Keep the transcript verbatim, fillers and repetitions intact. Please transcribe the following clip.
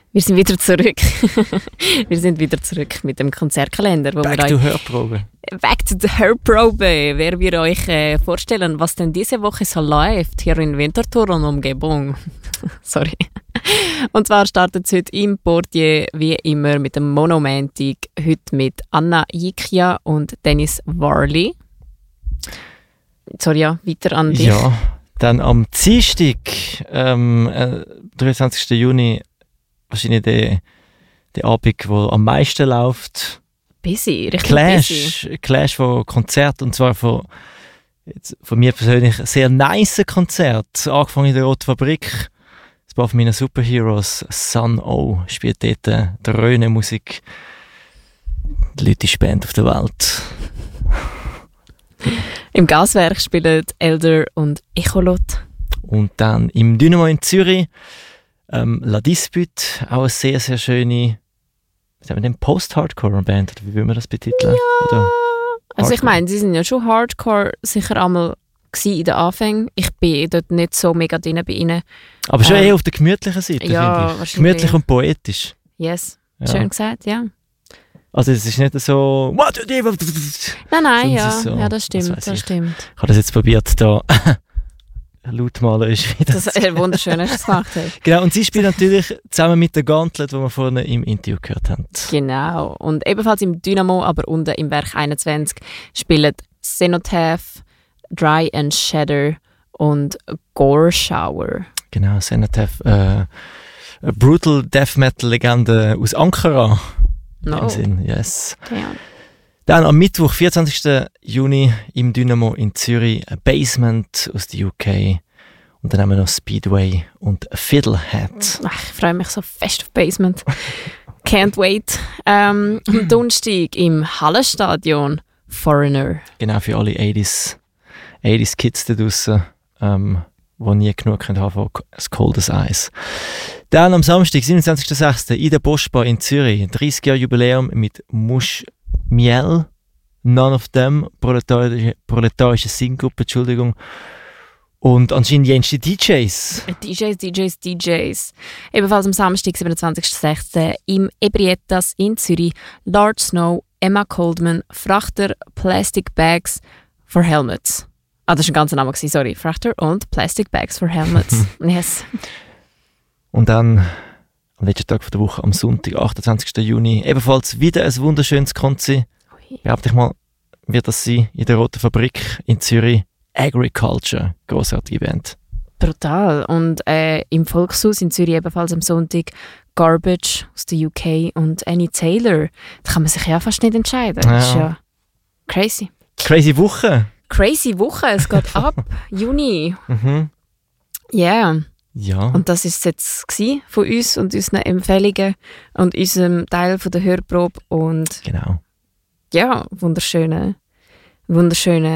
Wir sind wieder zurück. Wir sind wieder zurück mit dem Konzertkalender. Wo Back wir to euch, Hörprobe. Back to the Hörprobe. Wer wir euch äh, vorstellen, was denn diese Woche so läuft hier in Winterthur und Umgebung. Sorry. Und zwar startet es heute im Portier wie immer mit dem Monomantic. Heute mit Anna Ikia und Dennis Varley. Sorry, ja, weiter an dich. Ja, dann am Dienstag, ähm, äh, dreiundzwanzigsten Juni, wahrscheinlich der, der Abend, der am meisten läuft. Busy, richtig Clash, busy. Clash von Konzert, und zwar von, jetzt, von mir persönlich sehr nice Konzert. Angefangen in der Roten Fabrik. Das war von meinen Superheroes. Sun O spielt dort äh, Dröhne-Musik. Die lauteste Band auf der Welt. Im Gaswerk spielen Elder und Echolot. Und dann im Dynamo in Zürich ähm, La Dispute, auch eine sehr, sehr schöne, was haben wir denn, Post-Hardcore-Band, oder wie will man das betiteln? Ja, oder also ich meine, sie sind ja schon Hardcore sicher einmal in den Anfängen. Ich bin dort nicht so mega drin bei ihnen. Aber schon ähm, eher auf der gemütlichen Seite, ja, finde ich. wahrscheinlich Gemütlich eher. und poetisch. Yes, Ja. schön gesagt, ja. Also es ist nicht so... Nein, nein, Sondern es ja, ist so, ja, das stimmt, was das, weiss ich. stimmt. Ich habe das jetzt probiert, da lautmalerisch wieder. Das ist äh, wunderschön, hast du es gemacht. Hey. Genau, und sie spielt natürlich zusammen mit der Gauntlet, die wir vorne im Interview gehört haben. Genau. Und ebenfalls im Dynamo, aber unten im Werk einundzwanzig, spielen Cenotaph, Dry and Shadow und Gore Shower. Genau, Cenotaph, äh, eine Brutal Death Metal Legende aus Ankara. In No. dem Sinn, yes. Ja. Dann am Mittwoch, vierundzwanzigsten Juni im Dynamo in Zürich, ein Basement aus der U K. Und dann haben wir noch Speedway und Fiddlehead. Ach, ich freue mich so fest auf Basement. Can't wait. Ähm, am Donnerstag im Hallenstadion Foreigner. Genau, für alle achtziger Kids da draussen, ähm, die nie genug können haben von «As Cold as Ice». Dann am Samstag, siebenundzwanzigsten sechsten in der Boschbar in Zürich, dreißig Jahre Jubiläum mit Mush Miel, None of Them, proletarische, proletarische Singgruppe, Entschuldigung. Und anscheinend jenste D Js. D Js, D Js, D Js. Ebenfalls am Samstag, siebenundzwanzigsten sechsten im Ebriettas in Zürich, Lord Snow, Emma Coldman, Frachter, Plastic Bags for Helmets. Ah, das war ein ganzer Name, sorry. Frachter und Plastic Bags for Helmets. Yes. Und dann am letzten Tag der Woche, am Sonntag, achtundzwanzigsten Juni, ebenfalls wieder ein wunderschönes Konzert. Behaupte ich mal, wird das sein in der Roten Fabrik in Zürich. Agriculture, grossartige Band. Brutal. Und äh, im Volkshaus in Zürich ebenfalls am Sonntag Garbage aus der U K und Annie Taylor. Da kann man sich ja fast nicht entscheiden. Das ist Ja. ja crazy. Crazy Woche. Crazy Woche, es geht ab. Juni. Mhm. Ja. Yeah. Ja. Und das war es jetzt gewesen von uns und unseren Empfehlungen und unserem Teil von der Hörprobe. Und Genau. ja, wunderschöne, wunderschöne